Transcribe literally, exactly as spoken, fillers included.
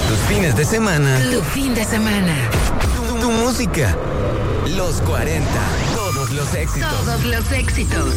Tus fines de semana. Tu fin de semana. Tu, tu música. Los cuarenta. Todos los éxitos. Todos los éxitos.